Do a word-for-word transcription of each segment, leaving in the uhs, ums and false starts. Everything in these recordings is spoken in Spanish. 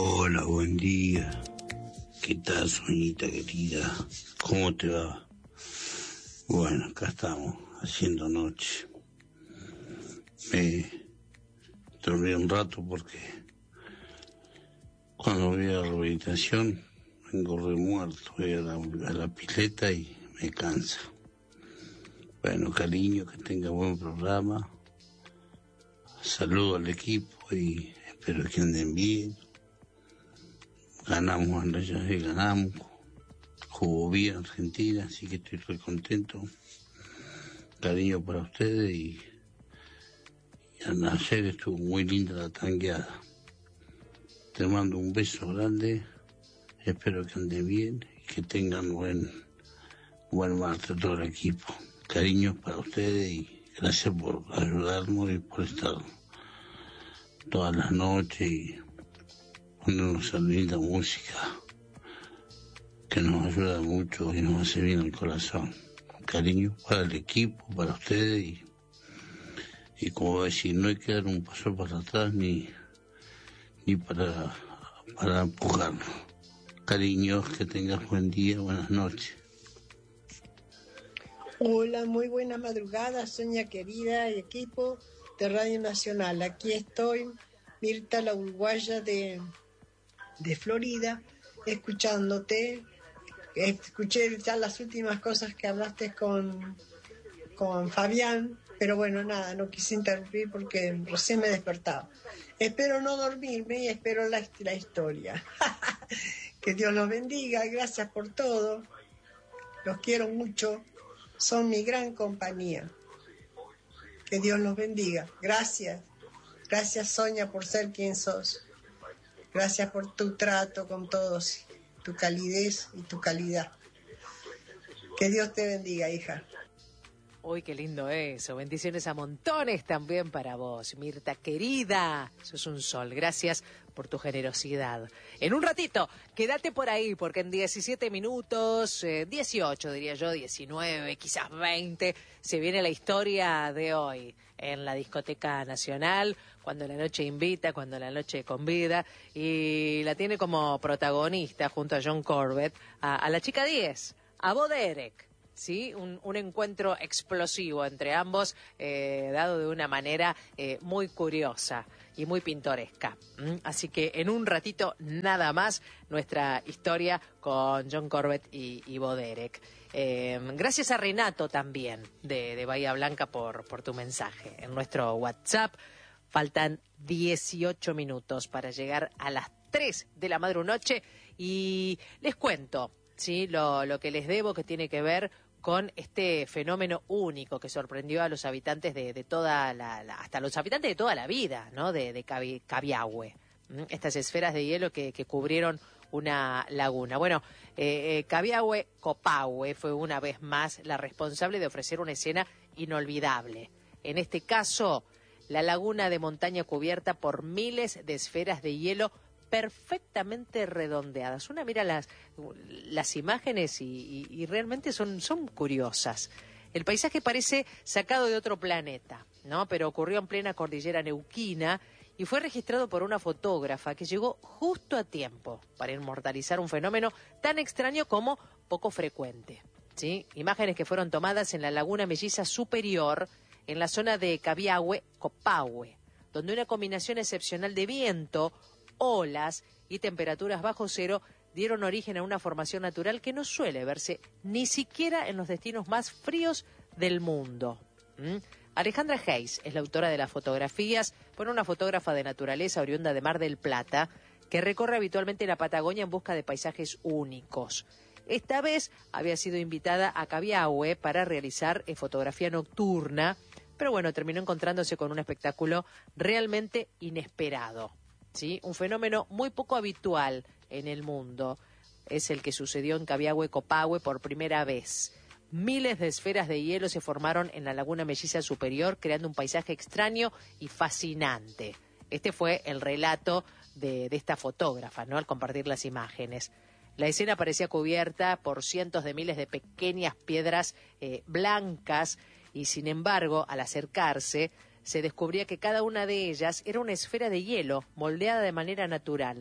Hola, buen día. ¿Qué tal, Soñita querida? ¿Cómo te va? Bueno, acá estamos, haciendo noche. Me dormí un rato porque cuando voy a la rehabilitación vengo re muerto, voy a la, a la pileta y me cansa. Bueno, cariño, que tenga buen programa. Saludo al equipo y espero que anden bien. Ganamos, ya ganamos. Jugó bien Argentina, así que estoy muy contento. Cariño para ustedes y, y al nacer estuvo muy linda la tangueada. Te mando un beso grande, espero que anden bien y que tengan buen, buen martes todo el equipo. Cariños para ustedes y gracias por ayudarnos y por estar todas las noches y ponernos a linda música que nos ayuda mucho y nos hace bien el corazón. Cariño para el equipo, para ustedes y, y como decir, no hay que dar un paso para atrás ni, ni para, para empujarnos. Cariños, que tengas buen día, buenas noches. Hola, muy buena madrugada, Soña querida y equipo de Radio Nacional. Aquí estoy, Mirta, la uruguaya de, de Florida, escuchándote. Escuché ya las últimas cosas que hablaste con, con Fabián, pero bueno, nada, no quise interrumpir porque recién me despertaba. Espero no dormirme y espero la, la historia. Que Dios los bendiga, gracias por todo. Los quiero mucho, son mi gran compañía. Que Dios los bendiga. Gracias. Gracias, Soña, por ser quien sos. Gracias por tu trato con todos, tu calidez y tu calidad. Que Dios te bendiga, hija. Uy, qué lindo eso. Bendiciones a montones también para vos, Mirta querida. Sos un sol. Gracias por tu generosidad. En un ratito, quédate por ahí, porque en diecisiete minutos, eh, dieciocho diría yo, diecinueve, quizás veinte, se viene la historia de hoy en la Discoteca Nacional, cuando la noche invita, cuando la noche convida, y la tiene como protagonista junto a John Corbett, a, a la chica diez, a Bo Derek. Sí, un, un encuentro explosivo entre ambos, eh, dado de una manera eh, muy curiosa y muy pintoresca. ¿Mm? Así que en un ratito nada más nuestra historia con John Corbett y, y Bo Derek. Eh, gracias a Renato también de, de Bahía Blanca por, por tu mensaje. En nuestro WhatsApp faltan dieciocho minutos para llegar a las tres de la madrunoche y les cuento, ¿sí? Lo, lo que les debo, que tiene que ver con este fenómeno único que sorprendió a los habitantes de, de toda la, la, hasta los habitantes de toda la vida, ¿no? De, de Cabi, Cabiahue, ¿Mm? Estas esferas de hielo que, que cubrieron una laguna. Bueno, eh, eh, Cabiahue Copahue fue una vez más la responsable de ofrecer una escena inolvidable. En este caso, la laguna de montaña cubierta por miles de esferas de hielo perfectamente redondeadas. Una mira las, las imágenes y, y, y realmente son, son curiosas. El paisaje parece sacado de otro planeta, ¿no? Pero ocurrió en plena cordillera neuquina y fue registrado por una fotógrafa que llegó justo a tiempo para inmortalizar un fenómeno tan extraño como poco frecuente, ¿sí? Imágenes que fueron tomadas en la laguna melliza superior, en la zona de Cabiahue, Copahue, donde una combinación excepcional de viento, olas y temperaturas bajo cero dieron origen a una formación natural que no suele verse ni siquiera en los destinos más fríos del mundo. ¿Mm? Alejandra Hayes es la autora de las fotografías, bueno, una fotógrafa de naturaleza oriunda de Mar del Plata, que recorre habitualmente la Patagonia en busca de paisajes únicos. Esta vez había sido invitada a Cabiahue para realizar eh, fotografía nocturna, pero bueno, terminó encontrándose con un espectáculo realmente inesperado. ¿Sí? Un fenómeno muy poco habitual en el mundo. Es el que sucedió en Cabiahue, Copahue por primera vez. Miles de esferas de hielo se formaron en la laguna melliza superior, creando un paisaje extraño y fascinante. Este fue el relato de, de esta fotógrafa, ¿no? Al compartir las imágenes. La escena parecía cubierta por cientos de miles de pequeñas piedras eh, blancas y, sin embargo, al acercarse, se descubría que cada una de ellas era una esfera de hielo moldeada de manera natural.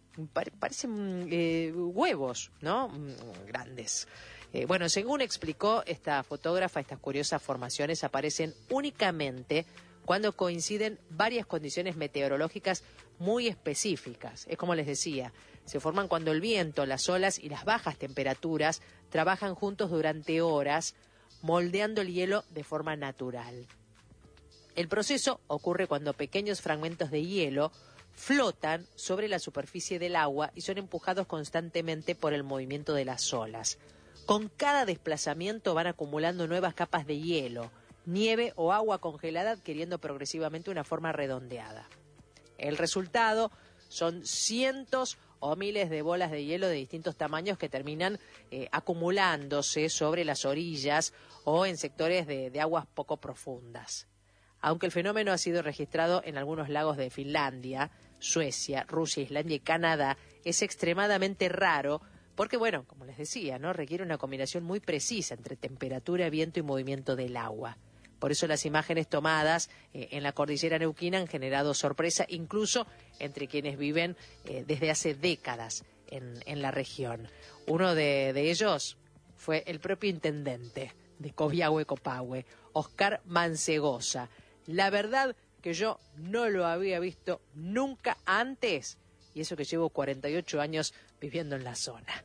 pare, parecen eh, huevos, ¿no? Grandes. Eh, bueno, según explicó esta fotógrafa, estas curiosas formaciones aparecen únicamente cuando coinciden varias condiciones meteorológicas muy específicas. Es como les decía, se forman cuando el viento, las olas y las bajas temperaturas trabajan juntos durante horas, moldeando el hielo de forma natural. El proceso ocurre cuando pequeños fragmentos de hielo flotan sobre la superficie del agua y son empujados constantemente por el movimiento de las olas. Con cada desplazamiento van acumulando nuevas capas de hielo, nieve o agua congelada, adquiriendo progresivamente una forma redondeada. El resultado son cientos o miles de bolas de hielo de distintos tamaños que terminan eh, acumulándose sobre las orillas o en sectores de, de aguas poco profundas. Aunque el fenómeno ha sido registrado en algunos lagos de Finlandia, Suecia, Rusia, Islandia y Canadá, es extremadamente raro porque, bueno, como les decía, ¿no? Requiere una combinación muy precisa entre temperatura, viento y movimiento del agua. Por eso las imágenes tomadas eh, en la cordillera neuquina han generado sorpresa, incluso entre quienes viven eh, desde hace décadas en, en la región. Uno de, de ellos fue el propio intendente de Coviahue Copahue, Oscar Mancegosa. La verdad que yo no lo había visto nunca antes, y eso que llevo cuarenta y ocho años viviendo en la zona.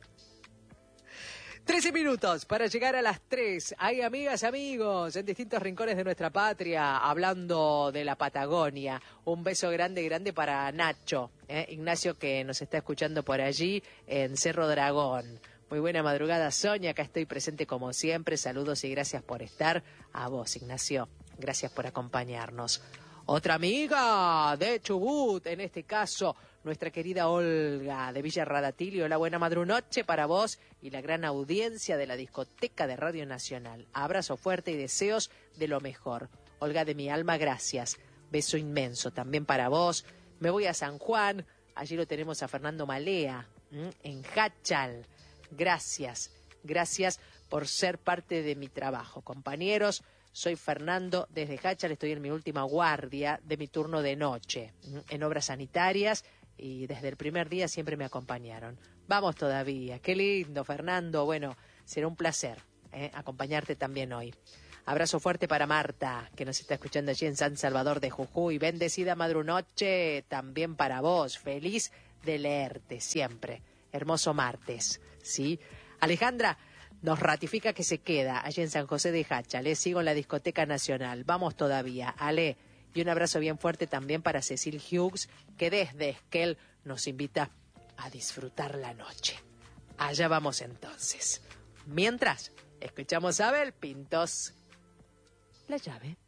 trece minutos para llegar a las tres. Hay amigas, amigos, en distintos rincones de nuestra patria, hablando de la Patagonia. Un beso grande, grande para Nacho, ¿eh? Ignacio, que nos está escuchando por allí en Cerro Dragón. Muy buena madrugada, Sonia. Acá estoy presente como siempre. Saludos y gracias por estar. A vos, Ignacio. Gracias por acompañarnos. Otra amiga de Chubut, en este caso, nuestra querida Olga de Villa Radatilio. Hola, buena madrunoche para vos y la gran audiencia de la discoteca de Radio Nacional. Abrazo fuerte y deseos de lo mejor. Olga de mi alma, gracias. Beso inmenso también para vos. Me voy a San Juan. Allí lo tenemos a Fernando Malea, ¿m? en Hachal. Gracias, gracias por ser parte de mi trabajo, compañeros. Soy Fernando desde Hachal, estoy en mi última guardia de mi turno de noche, ¿m? en obras sanitarias. Y desde el primer día siempre me acompañaron. Vamos todavía. Qué lindo, Fernando. Bueno, será un placer ¿eh? acompañarte también hoy. Abrazo fuerte para Marta, que nos está escuchando allí en San Salvador de Jujuy. Bendecida madrunoche también para vos. Feliz de leerte siempre. Hermoso martes, ¿sí? Alejandra nos ratifica que se queda allí en San José de Hachal. ¿eh? Sigo en la discoteca nacional. Vamos todavía. Ale. Y un abrazo bien fuerte también para Cecil Hughes, que desde Esquel nos invita a disfrutar la noche. Allá vamos entonces. Mientras, escuchamos a Abel Pintos. La llave.